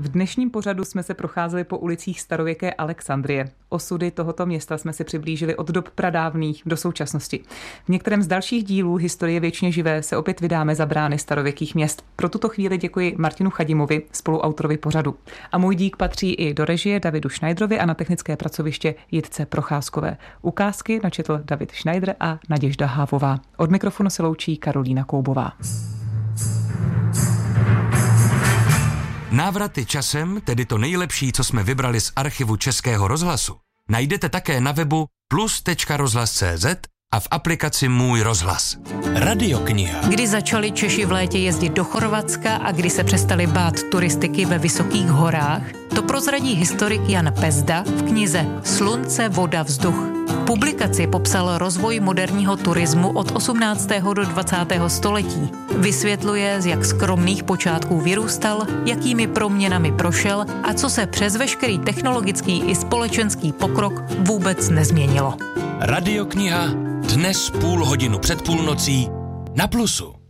V dnešním pořadu jsme se procházeli po ulicích starověké Alexandrie. Osudy tohoto města jsme si přiblížili od dob pradávných do současnosti. V některém z dalších dílů Historie věčně živé se opět vydáme za brány starověkých měst. Pro tuto chvíli děkuji Martinu Chadimovi, spoluautorovi pořadu. A můj dík patří i do režie Davidu Schneiderovi a na technické pracoviště Jitce Procházkové. Ukázky načetl David Schneider a Naděžda Hávová. Od mikrofonu se loučí Karolína Koubová. Návraty časem, tedy to nejlepší, co jsme vybrali z archivu Českého rozhlasu, najdete také na webu plus.rozhlas.cz a v aplikaci Můj rozhlas. Radiokniha. Kdy začali Češi v létě jezdit do Chorvatska a kdy se přestali bát turistiky ve vysokých horách, to prozradí historik Jan Pezda v knize Slunce, voda, vzduch. Publikaci popsal rozvoj moderního turismu od 18. do 20. století. Vysvětluje, z jak skromných počátků vyrůstal, jakými proměnami prošel a co se přes veškerý technologický i společenský pokrok vůbec nezměnilo. Radiokniha dnes 0,5 hodiny před půlnocí na Plusu.